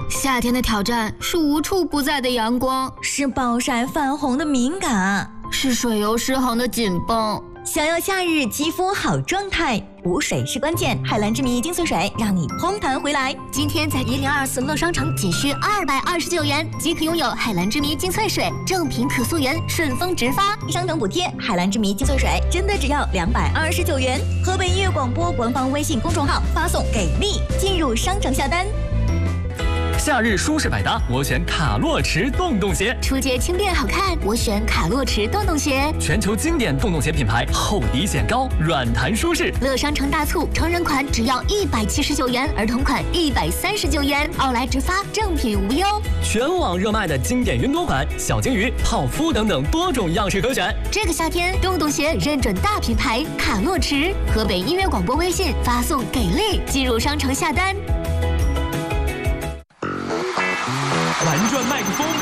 夏天的挑战是无处不在的阳光， 是暴晒泛红的敏感， 是水油失衡的紧绷。 想要夏日肌肤好状态，补水是关键。海蓝之谜精粹水让你嘭弹回来。 今天在1024乐商城仅需229元即可拥有海蓝之谜精粹水，正品可溯源，顺丰直发， 商城补贴。海蓝之谜精粹水真的只要229元。河北音乐广播官方微信公众号发送给力，进入商城下单。 夏日舒适百搭，我选卡洛驰洞洞鞋。 出街轻便好看，我选卡洛驰洞洞鞋。 全球经典洞洞鞋品牌，厚底显高，软弹舒适。 乐商城大促，成人款只要179元，儿童款139元，奥莱直发，正品无忧。 全网热卖的经典云朵款、小金鱼、泡芙等等多种样式可选。 这个夏天，洞洞鞋认准大品牌卡洛驰。河北音乐广播微信发送给力，进入商城下单。 玩转麦克风，